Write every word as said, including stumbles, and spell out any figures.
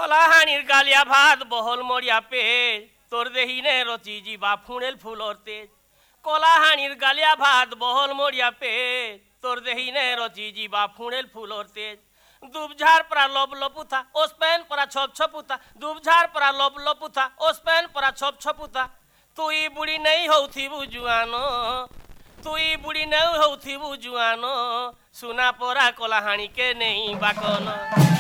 কলাহানির গালিয়া ভাত বহল মরিয়া পেজ তোর দেহিনে রচি জিবা ফুঁড়েল ফুলর তেজ কলাহানির গালিয়া ভাত বহল মরিয়া পেজ তোর দেহিনে রচি জিবা ফুঁড়েল ফুলর তেজ দুবঝাড় পরা লব লপুথা ওসপেন পরা ছপ ছপুথা দুবঝাড় পরা লব লপুথা ওসপেন পরা ছপ ছপুথা তুই বুড়ি নেই হউথিবু জুয়ানো তুই বুড়ি নেই হউথিবু জুয়ানো সুনা পরা কলাহানিকে নেই বাকন।